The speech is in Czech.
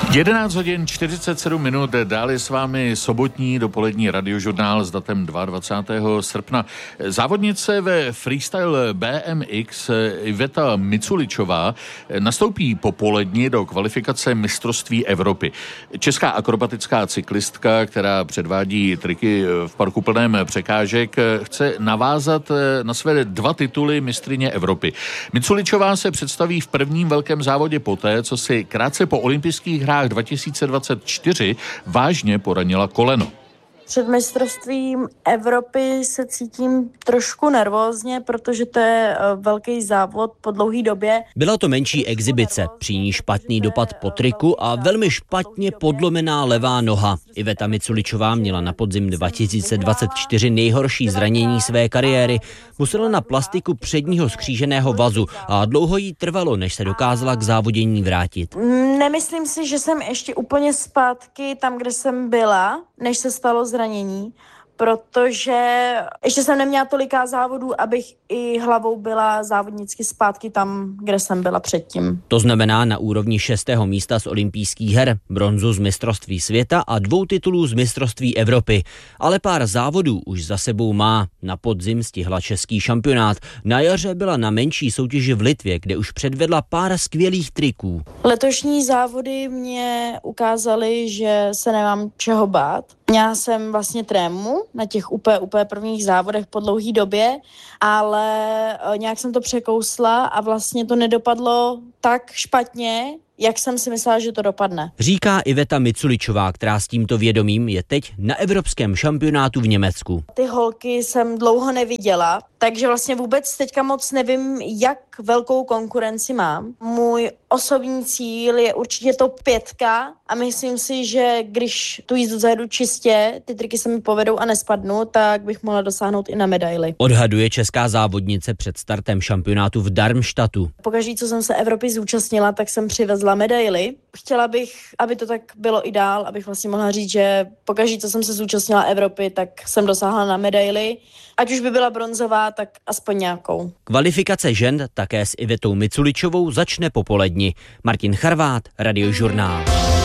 11 hodin 47 minut, dále s vámi sobotní dopolední radiožurnál s datem 22. srpna. Závodnice ve freestyle BMX Iveta Miculičová nastoupí popolední do kvalifikace mistrovství Evropy. Česká akrobatická cyklistka, která předvádí triky v parku plném překážek, chce navázat na své 2 tituly mistryně Evropy. Miculičová se představí v prvním velkém závodě poté, co si krátce po olympijských hrách 2024 vážně poranila koleno. Před mistrovstvím Evropy se cítím trošku nervózně, protože to je velký závod po dlouhé době. Byla to menší exibice, při ní špatný dopad po triku a velmi špatně podlomená levá noha. Iveta Miculičová měla na podzim 2024 nejhorší zranění své kariéry. Musela na plastiku předního skříženého vazu a dlouho jí trvalo, než se dokázala k závodění vrátit. Nemyslím si, že jsem ještě úplně zpátky tam, kde jsem byla, než se stalo zranění, protože ještě jsem neměla toliká závodů, abych i hlavou byla závodnicky zpátky tam, kde jsem byla předtím. To znamená na úrovni 6. místa z olympijských her, bronzu z mistrovství světa a 2 titulů z mistrovství Evropy. Ale pár závodů už za sebou má. Na podzim stihla český šampionát. Na jaře byla na menší soutěži v Litvě, kde už předvedla pár skvělých triků. Letošní závody mě ukázaly, že se nemám čeho bát. Měla jsem vlastně trému na těch úplně prvních závodech po dlouhé době, ale nějak jsem to překousla a vlastně to nedopadlo tak špatně, jak jsem si myslela, že to dopadne. Říká Iveta Miculičová, která s tímto vědomím je teď na evropském šampionátu v Německu. Ty holky jsem dlouho neviděla, takže vlastně vůbec teďka moc nevím, jak velkou konkurenci mám. Můj osobní cíl je určitě top 5 a myslím si, že když tu jízdu zajedu čistě, ty triky se mi povedou a nespadnu, tak bych mohla dosáhnout i na medaili. Odhaduje česká závodnice před startem šampionátu v Darmstadtu. Pokaždé, co jsem se Evropy zúčastnila, tak jsem přivezla medaili. Chtěla bych, aby to tak bylo i dál, abych vlastně mohla říct, že pokaždé, co jsem se zúčastnila Evropy, tak jsem dosáhla na medaili. Ať už by byla bronzová, tak aspoň nějakou. Kvalifikace žen také s Ivetou Miculičovou začne popoledni. Martin Charvát, Radiožurnál.